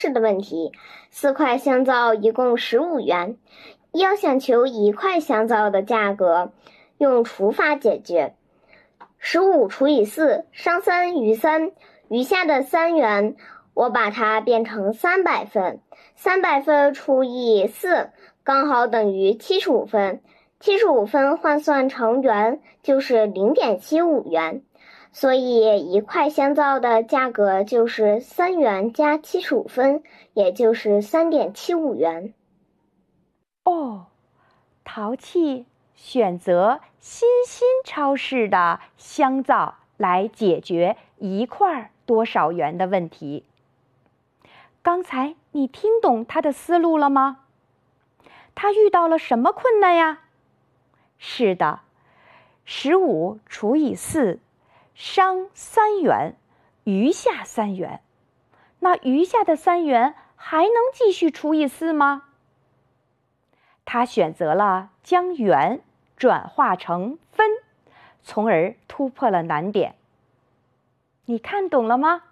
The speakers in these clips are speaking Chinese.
是的问题，4块香皂一共15元。要想求1块香皂的价格，用除法解决。15除以4，商3余3，余下的3元，我把它变成300分。300分除以4，刚好等于75分。75分换算成元就是0.75元。所以1块香皂的价格就是3元加75分，也就是3.75元。 哦，淘气选择新兴超市的香皂来解决1块多少元的问题。刚才你听懂他的思路了吗？他遇到了什么困难呀？是的，15除以4，商3元，余下3元。那余下的3元还能继续除以4吗？他选择了将元转化成分，从而突破了难点。你看懂了吗？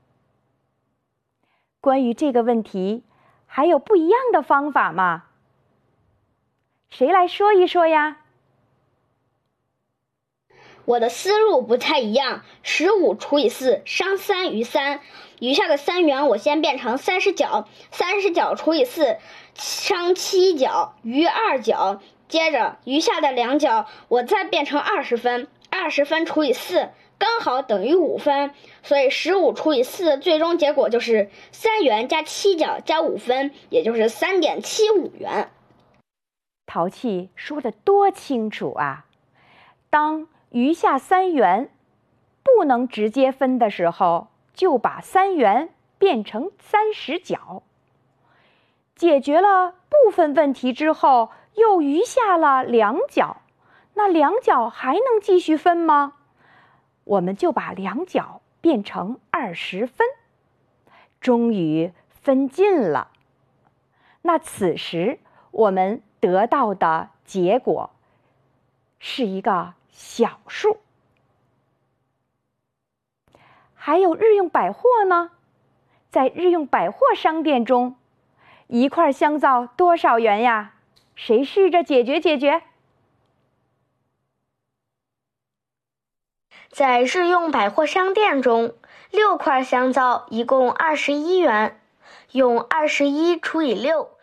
关于这个问题，还有不一样的方法吗？谁来说一说呀？ 我的思路不太一样，15除以4，商3余3，余下的3元我先变成30角，30角除以4，商7角，余2角，接着余下的2角我再变成20分，20分除以4，刚好等于5分，所以15除以4，最终结果就是3元加7角加5分，也就是3.75元。 淘气说得多清楚啊！当余下3元不能直接分的时候，就把3元变成30角。解决了部分问题之后，又余下了2角。那2角还能继续分吗？我们就把2角变成20分。终于分尽了。那此时我们得到的结果是一个小数。还有日用百货呢，在日用百货商店中，1块香皂多少元呀？谁试着解决？ 在日用百货商店中，6块香皂一共21元，用21除以6，